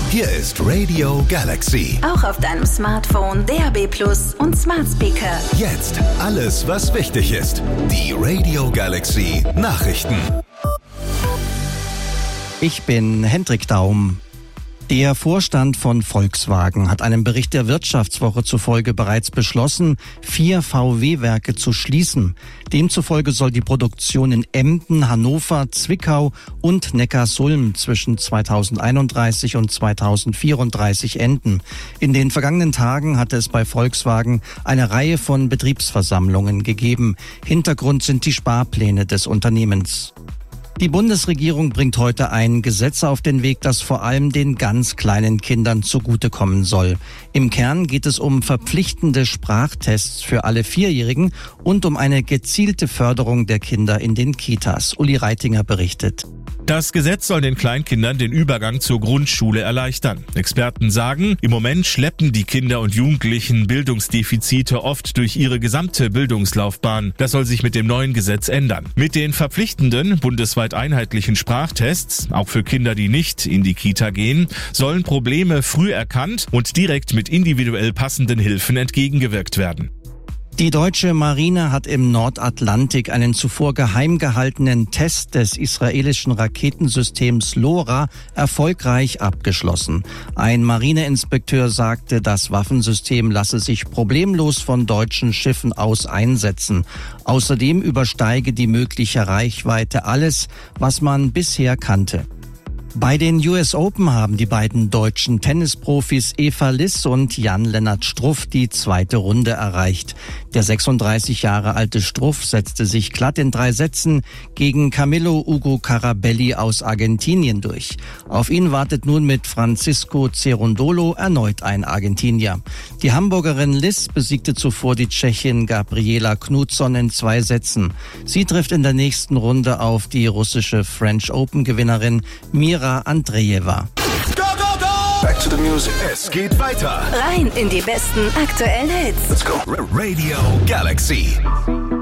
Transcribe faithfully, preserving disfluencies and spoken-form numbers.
Hier ist Radio Galaxy. Auch auf deinem Smartphone, D A B Plus und Smart Speaker. Jetzt alles, was wichtig ist. Die Radio Galaxy Nachrichten. Ich bin Hendrik Daum. Der Vorstand von Volkswagen hat einem Bericht der Wirtschaftswoche zufolge bereits beschlossen, vier V W-Werke zu schließen. Demzufolge soll die Produktion in Emden, Hannover, Zwickau und Neckarsulm zwischen zweitausendeinunddreißig und zweitausendvierunddreißig enden. In den vergangenen Tagen hatte es bei Volkswagen eine Reihe von Betriebsversammlungen gegeben. Hintergrund sind die Sparpläne des Unternehmens. Die Bundesregierung bringt heute ein Gesetz auf den Weg, das vor allem den ganz kleinen Kindern zugutekommen soll. Im Kern geht es um verpflichtende Sprachtests für alle Vierjährigen und um eine gezielte Förderung der Kinder in den Kitas. Uli Reitinger berichtet. Das Gesetz soll den Kleinkindern den Übergang zur Grundschule erleichtern. Experten sagen, im Moment schleppen die Kinder und Jugendlichen Bildungsdefizite oft durch ihre gesamte Bildungslaufbahn. Das soll sich mit dem neuen Gesetz ändern. Mit den verpflichtenden, bundesweit einheitlichen Sprachtests, auch für Kinder, die nicht in die Kita gehen, sollen Probleme früh erkannt und direkt mit individuell passenden Hilfen entgegengewirkt werden. Die deutsche Marine hat im Nordatlantik einen zuvor geheim gehaltenen Test des israelischen Raketensystems LoRa erfolgreich abgeschlossen. Ein Marineinspekteur sagte, das Waffensystem lasse sich problemlos von deutschen Schiffen aus einsetzen. Außerdem übersteige die mögliche Reichweite alles, was man bisher kannte. Bei den U S Open haben die beiden deutschen Tennisprofis Eva Liss und Jan-Lennart Struff die zweite Runde erreicht. Der sechsunddreißig Jahre alte Struff setzte sich glatt in drei Sätzen gegen Camilo Ugo Carabelli aus Argentinien durch. Auf ihn wartet nun mit Francisco Cerundolo erneut ein Argentinier. Die Hamburgerin Liss besiegte zuvor die Tschechin Gabriela Knutsson in zwei Sätzen. Sie trifft in der nächsten Runde auf die russische French Open-Gewinnerin Mira Andreeva. Go, go, go! Back to the music. Es geht weiter. Rein in die besten aktuellen Hits. Let's go. Radio Galaxy.